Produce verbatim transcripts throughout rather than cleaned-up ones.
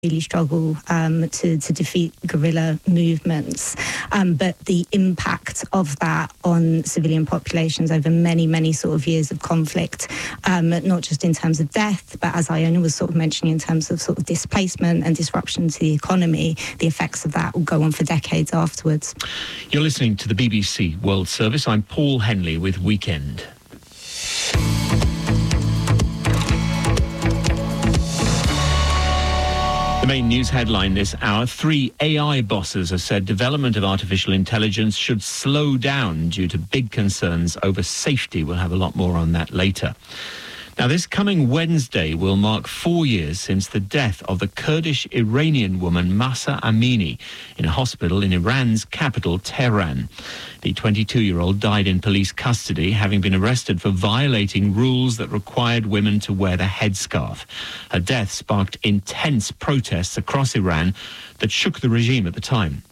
really struggle um, to, to defeat guerrilla movements. Um, but the impact of that on civilian populations over many, many sort of years of conflict, um, not just in terms of death, but as Iona was sort of mentioning, in terms of sort of displacement and disruption to the economy, the effects of that will go on for decades afterwards. You're listening to the B B C World Service. I'm Paul Henley with Weekend. The main news headline this hour, three A I bosses have said development of artificial intelligence should slow down due to big concerns over safety. We'll have a lot more on that later. Now, this coming Wednesday will mark four years since the death of the Kurdish-Iranian woman Mahsa Amini in a hospital in Iran's capital, Tehran. The twenty-two-year-old died in police custody, having been arrested for violating rules that required women to wear the headscarf. Her death sparked intense protests across Iran that shook the regime at the time.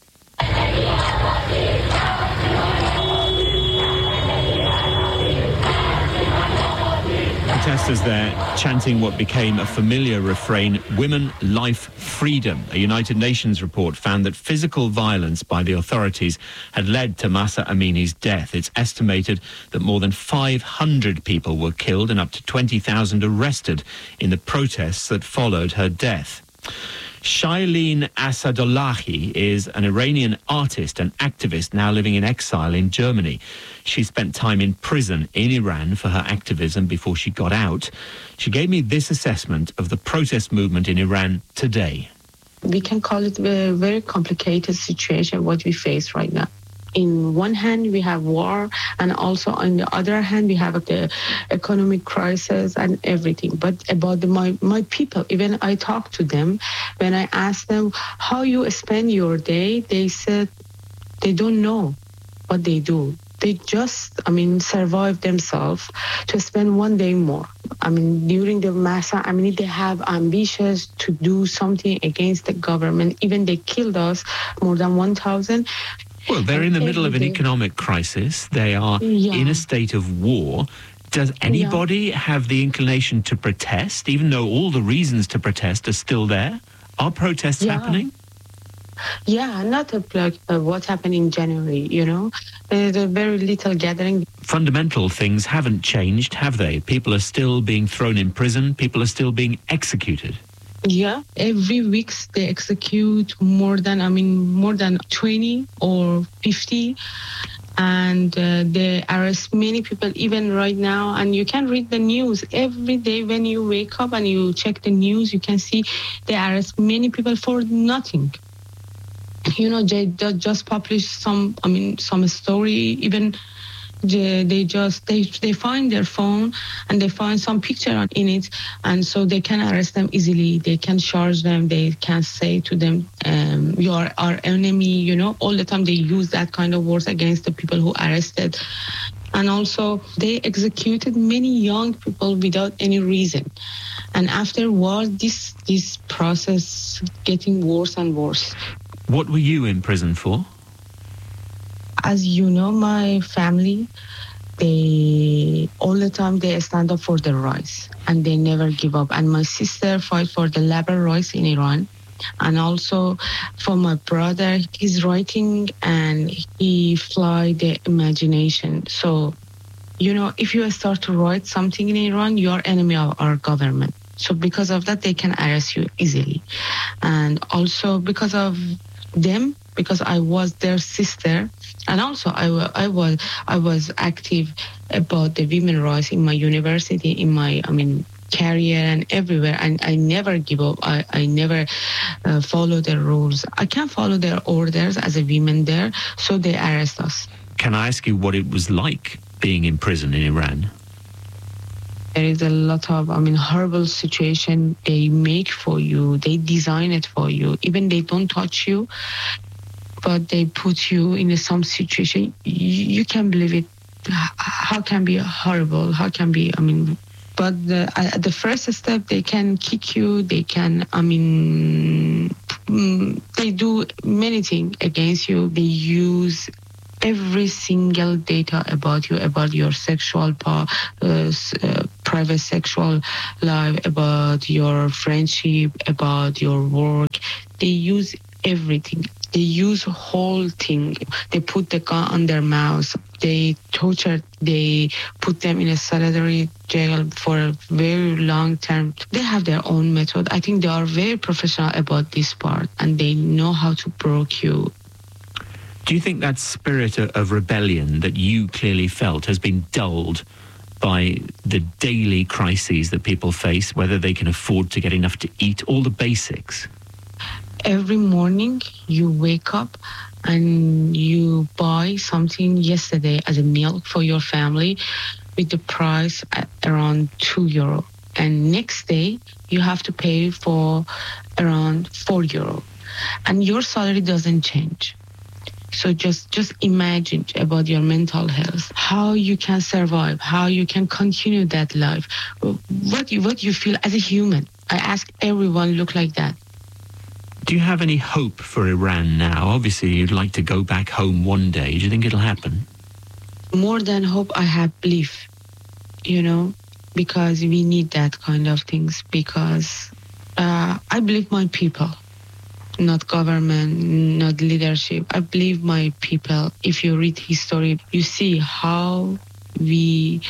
Protesters there chanting what became a familiar refrain, "Women, Life, Freedom." A United Nations report found that physical violence by the authorities had led to Mahsa Amini's death. It's estimated that more than five hundred people were killed and up to twenty thousand arrested in the protests that followed her death. Shailene Asadollahi is an Iranian artist and activist now living in exile in Germany. She spent time in prison in Iran for her activism before she got out. She gave me this assessment of the protest movement in Iran today. We can call it a very complicated situation, what we face right now. In one hand, we have war, and also on the other hand, we have the economic crisis and everything. But about the, my, my people, even I talk to them, when I ask them how you spend your day, they said they don't know what they do. They just, I mean, survive themselves to spend one day more. I mean, during the Mahsa, I mean, they have ambitions to do something against the government. Even they killed us, more than one thousand. Well, they're in the middle of an economic crisis. They are yeah. in a state of war. Does anybody yeah. have the inclination to protest, even though all the reasons to protest are still there? Are protests yeah. happening? Yeah, not a, like uh, what happened in January, you know. There's a very little gathering. Fundamental things haven't changed, have they? People are still being thrown in prison. People are still being executed. Yeah, every week they execute more than, I mean, more than twenty or fifty. And uh, they arrest many people even right now. And you can read the news every day when you wake up and you check the news, you can see they arrest many people for nothing. You know, they just publish some, I mean, some story, even they, they just, they, they find their phone and they find some picture in it. And so they can arrest them easily. They can charge them. They can say to them, um, you are our enemy, you know, all the time they use that kind of words against the people who arrested. And also they executed many young people without any reason. And afterwards, this, this process getting worse and worse. What were you in prison for? As you know, my family, they all the time they stand up for their rights and they never give up. And my sister fight for the labor rights in Iran. And also for my brother, he's writing and he fly the imagination. So, you know, if you start to write something in Iran, you're enemy of our government. So because of that, they can arrest you easily. And also because of them, because I was their sister, and also I, I was I was active about the women's rights in my university, in my I mean career and everywhere, and I never give up. I, I never uh, follow their rules. I can't follow their orders as a woman there, so they arrest us. Can I ask you what it was like being in prison in Iran? There is a lot of, I mean, horrible situation they make for you. They design it for you. Even they don't touch you, but they put you in some situation. You, you can't believe it. How can be horrible? How can be, I mean, but the, at the first step, they can kick you. They can, I mean, they do many things against you. They use every single data about you, about your sexual, uh, uh, private sexual life, about your friendship, about your work. They use everything. They use whole thing. They put the gun on their mouths. They torture. They put them in a solitary jail for a very long term. They have their own method. I think they are very professional about this part, and they know how to broke you. Do you think that spirit of rebellion that you clearly felt has been dulled by the daily crises that people face, whether they can afford to get enough to eat, all the basics? Every morning you wake up and you buy something yesterday as a meal for your family with the price at around two euro. And next day you have to pay for around four euro. And your salary doesn't change. So just, just imagine about your mental health, how you can survive, how you can continue that life, what you, what you feel as a human. I ask everyone look like that. Do you have any hope for Iran now? Obviously, you'd like to go back home one day. Do you think it'll happen? More than hope, I have belief, you know, because we need that kind of things. Because uh, I believe my people, not government, not leadership. I believe my people. If you read history, you see how we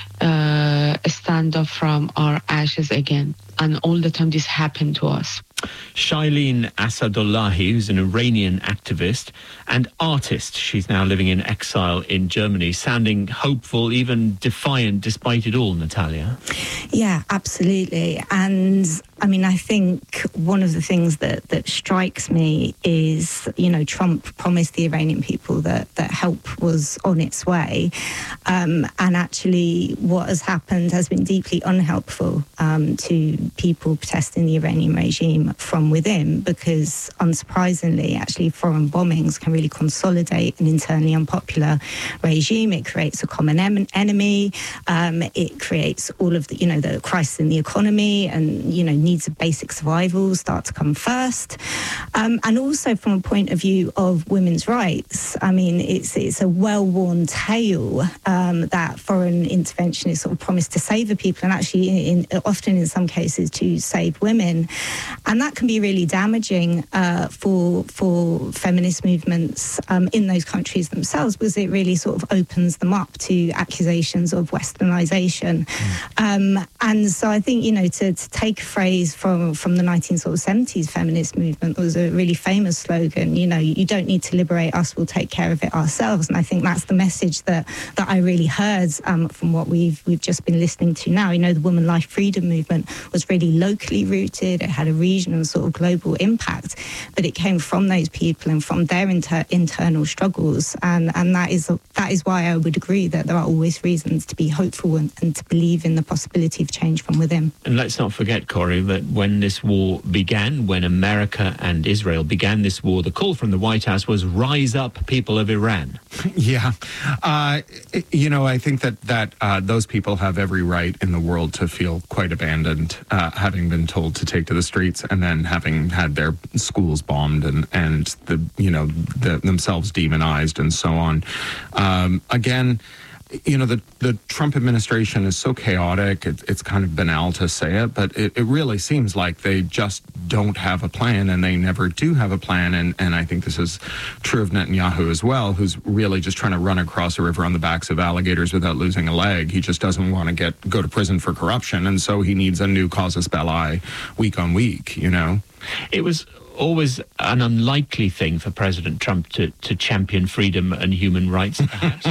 uh, stand up from our ashes again. And all the time this happened to us. Shailene Asadullahi, who's an Iranian activist and artist. She's now living in exile in Germany, sounding hopeful, even defiant despite it all, Natalia. Yeah, absolutely. And I mean, I think one of the things that, that strikes me is, you know, Trump promised the Iranian people that, that help was on its way. Um, and actually what has happened has been deeply unhelpful um, to people protesting the Iranian regime from within, because unsurprisingly, actually foreign bombings can really consolidate an internally unpopular regime. It creates a common em- enemy. Um, it creates all of the, you know, the crisis in the economy, and, you know, needs of basic survival start to come first. Um, and also from a point of view of women's rights, I mean, it's it's a well-worn tale um, that foreign intervention is sort of promised to save the people, and actually in, in, often in some cases to save women. And that can be really damaging uh, for for feminist movements um, in those countries themselves, because it really sort of opens them up to accusations of westernization. Mm. Um, and so I think, you know, to, to take a phrase from, from the nineteen seventies feminist movement was a really famous slogan, you know, you don't need to liberate us, we'll take care of it ourselves. And I think that's the message that, that I really heard um, from what we've we've just been listening to now. You know, the Women Life Freedom movement was really locally rooted. It had a regional sort of global impact, but it came from those people and from their inter- internal struggles. And, and that is that is why I would agree that there are always reasons to be hopeful and, and to believe in the possibility of change from within. And let's not forget, Corey, that when this war began, when America and Israel began this war, the call from the White House was rise up, people of Iran. Yeah. Uh, you know, I think that, that uh, those people have every right in the world to feel quite abandoned, uh, having been told to take to the streets and then having had their schools bombed and, and the, you know, the, themselves demonized and so on. Um, again, you know, the, the Trump administration is so chaotic, it, it's kind of banal to say it, but it, it really seems like they just don't have a plan, and they never do have a plan. And, and I think this is true of Netanyahu as well, who's really just trying to run across a river on the backs of alligators without losing a leg. He just doesn't want to get go to prison for corruption, and so he needs a new casus belli week on week, you know? It was always an unlikely thing for President Trump to, to champion freedom and human rights, perhaps.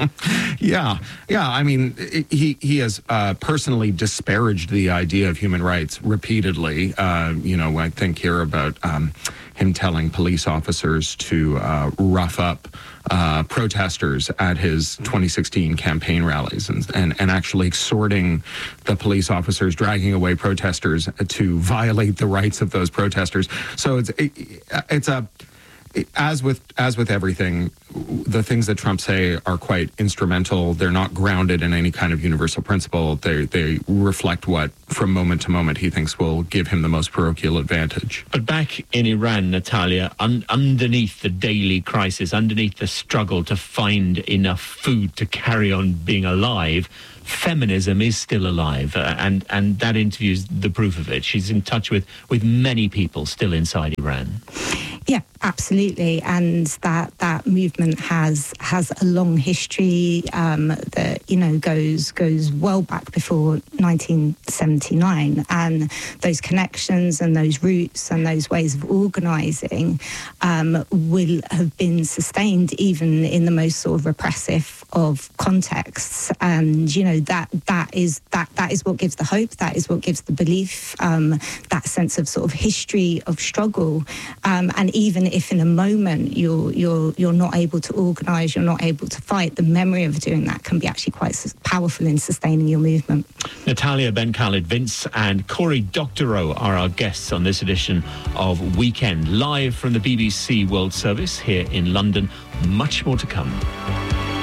yeah, yeah. I mean, it, he he has uh, personally disparaged the idea of human rights repeatedly. Uh, you know, I think here about um, him telling police officers to uh, rough up uh, protesters at his twenty sixteen campaign rallies, and, and and actually exhorting the police officers dragging away protesters to violate the rights of those protesters. So it's it, it's a as with as with everything the things that Trump say are quite instrumental. They're not grounded in any kind of universal principle. They they reflect what, from moment to moment, he thinks will give him the most parochial advantage. But back in Iran, Natalia, un- underneath the daily crisis, underneath the struggle to find enough food to carry on being alive, feminism is still alive, uh, and and that interview is the proof of it. She's in touch with with many people still inside Iran. Yeah, absolutely, and that that movement has has a long history um, that you know goes goes well back before nineteen seventy-nine, and those connections and those roots and those ways of organising um, will have been sustained even in the most sort of repressive of contexts, and you know that that is that that is what gives the hope, that is what gives the belief, um, that sense of sort of history of struggle, um, and even if in a moment you're you're you're not able to organise, you're not able to fight, the memory of doing that can be actually quite powerful in sustaining your movement. Natalia Ben Khaled Vince and Cory Doctorow are our guests on this edition of Weekend, live from the B B C World Service here in London. Much more to come.